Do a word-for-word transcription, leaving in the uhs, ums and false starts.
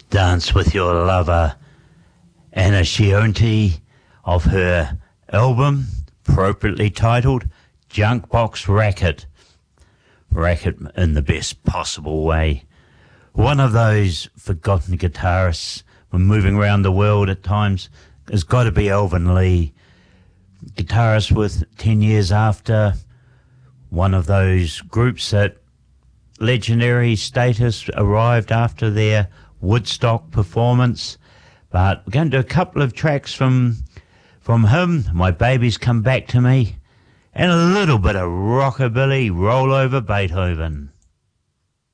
Dance with Your Lover, Anna Chianti, of her album, appropriately titled Junkbox Racket. Racket in the best possible way. One of those forgotten guitarists when moving around the world at times has got to be Alvin Lee. Guitarist with ten years after, one of those groups that legendary status arrived after their Woodstock performance. But we're going to do a couple of tracks from from him, My Baby's Come Back to Me, and a little bit of rockabilly, roll over Beethoven.